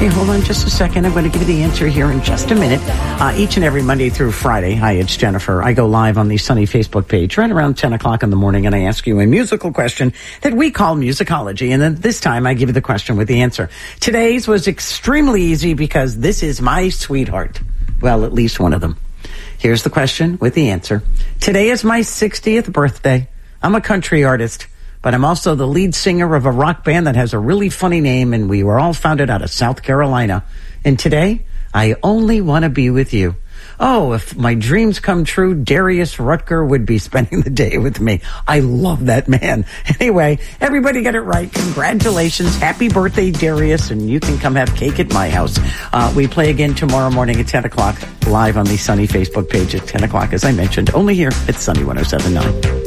Okay, hold on just a second. I'm going to give you the answer here in just a minute. Each and every Monday through Friday. Hi, it's Jennifer. I go live on the Sunny Facebook page right around 10 o'clock in the morning, and I ask you a musical question that we call musicology. And then this time I give you the question with the answer. Today's was extremely easy because this is my sweetheart. Well, at least one of them. Here's the question with the answer. Today is my 60th birthday. I'm a country artist, but I'm also the lead singer of a rock band that has a really funny name, and we were all founded out of South Carolina. And today, I only want to be with you. Oh, if my dreams come true, Darius Rutger would be spending the day with me. I love that man. Anyway, everybody got it right. Congratulations. Happy birthday, Darius, and you can come have cake at my house. We play again tomorrow morning at 10 o'clock, live on the Sunny Facebook page at 10 o'clock, as I mentioned, only here at Sunny 107.9.